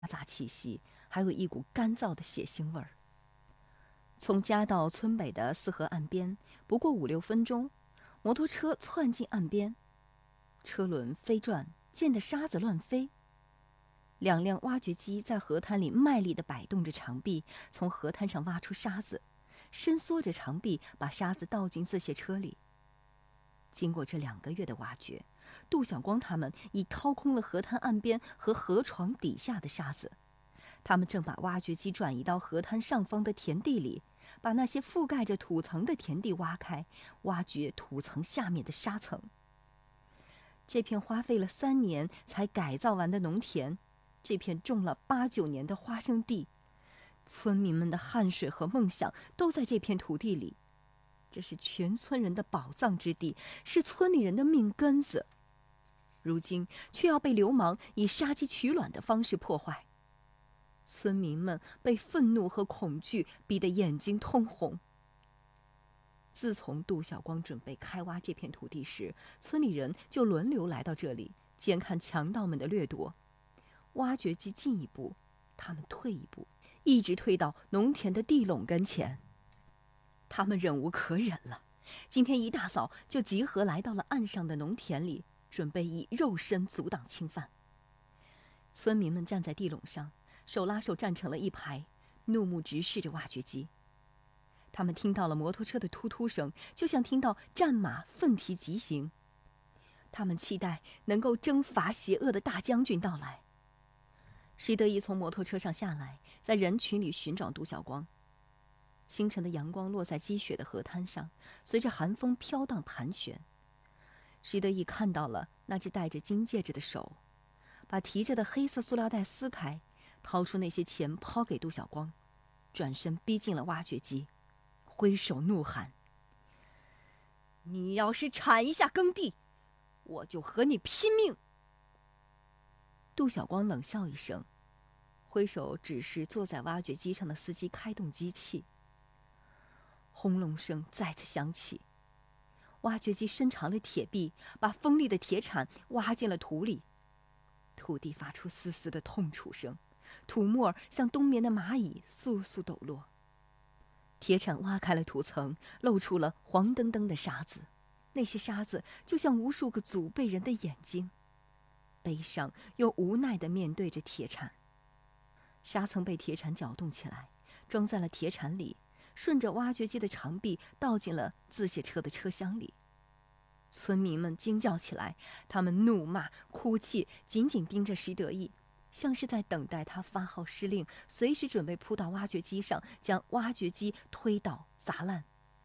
杂气息，还有一股干燥的血腥味儿。从家到村北的四河岸边，不过5、6分钟，摩托车窜进岸边，车轮飞转，溅得沙子乱飞。2辆挖掘机在河滩里卖力地摆动着长臂，从河滩上挖出沙子，伸缩着长臂把沙子倒进自卸车里。经过这2个月的挖掘，杜小光他们已掏空了河滩岸边和河床底下的沙子。他们正把挖掘机转移到河滩上方的田地里，把那些覆盖着土层的田地挖开，挖掘土层下面的沙层。这片花费了3年才改造完的农田，这片种了8、9年的花生地，村民们的汗水和梦想都在这片土地里。这是全村人的宝藏之地，是村里人的命根子。如今却要被流氓以杀鸡取卵的方式破坏。村民们被愤怒和恐惧逼得眼睛通红。自从杜小光准备开挖这片土地时，村里人就轮流来到这里监看强盗们的掠夺。挖掘机进一步，他们退一步，一直退到农田的地垄跟前。他们忍无可忍了，今天一大早就集合来到了岸上的农田里，准备以肉身阻挡侵犯。村民们站在地垄上，手拉手站成了一排，怒目直视着挖掘机。他们听到了摩托车的突突声，就像听到战马奋蹄疾行。他们期待能够征伐邪恶的大将军到来。石德义从摩托车上下来，在人群里寻找杜小光。清晨的阳光落在积雪的河滩上，随着寒风飘荡盘旋。石德义看到了那只戴着金戒指的手，把提着的黑色塑料袋撕开，掏出那些钱抛给杜小光，转身逼近了挖掘机，挥手怒喊：“你要是铲一下耕地，我就和你拼命！”杜小光冷笑一声，挥手指示坐在挖掘机上的司机开动机器。轰隆声再次响起，挖掘机伸长了铁臂，把锋利的铁铲挖进了土里。土地发出丝丝的痛楚声，土沫像冬眠的蚂蚁簌簌抖落。铁铲挖开了土层，露出了黄澄澄的沙子，那些沙子就像无数个祖辈人的眼睛，悲伤又无奈地面对着铁铲。沙层被铁铲搅动起来，装在了铁铲里，顺着挖掘机的长臂倒进了自卸车的车厢里。村民们惊叫起来，他们怒骂、哭泣，紧紧盯着石德义，像是在等待他发号施令，随时准备扑到挖掘机上，将挖掘机推倒砸烂。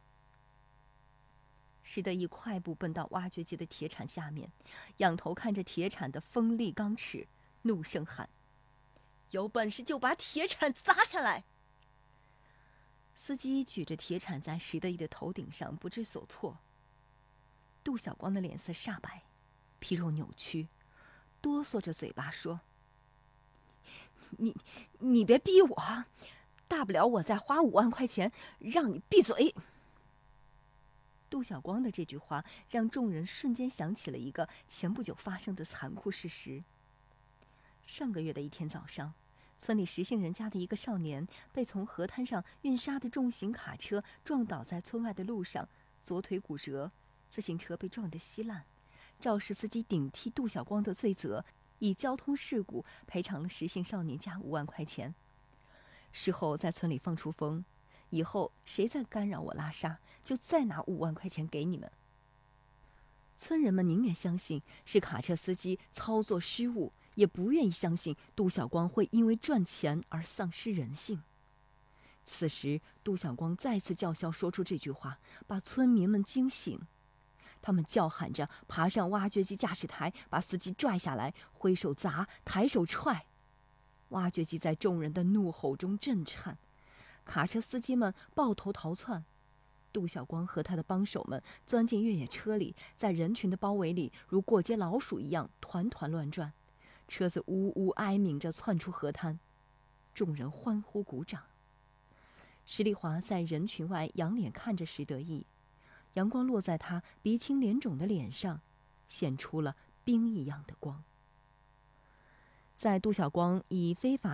石德义快步奔到挖掘机的铁铲下面，仰头看着铁铲的锋利钢齿，怒声喊：“有本事就把铁铲砸下来！”司机举着铁铲在石德义的头顶上不知所措。杜小光的脸色煞白，皮肉扭曲，哆嗦着嘴巴说：“你别逼我，大不了我再花5万块钱让你闭嘴。”杜小光的这句话让众人瞬间想起了一个前不久发生的残酷事实。上个月的一天早上，村里石姓人家的一个少年被从河滩上运沙的重型卡车撞倒在村外的路上，左腿骨折，自行车被撞得稀烂。肇事司机顶替杜小光的罪责，以交通事故赔偿了石姓少年家5万块钱。事后在村里放出风，以后谁再干扰我拉沙，就再拿5万块钱给你们。村人们宁愿相信是卡车司机操作失误，也不愿意相信杜小光会因为赚钱而丧失人性。此时杜小光再次叫嚣说出这句话，把村民们惊醒。他们叫喊着爬上挖掘机驾驶台，把司机拽下来，挥手砸，抬手踹。挖掘机在众人的怒吼中震颤，卡车司机们抱头逃窜。杜小光和他的帮手们钻进越野车里，在人群的包围里如过街老鼠一样团团乱转，车子呜呜哀鸣着窜出河滩。众人欢呼鼓掌。石丽华在人群外仰脸看着石德义，阳光落在他鼻青脸肿的脸上，显出了冰一样的光。 在杜晓光以非法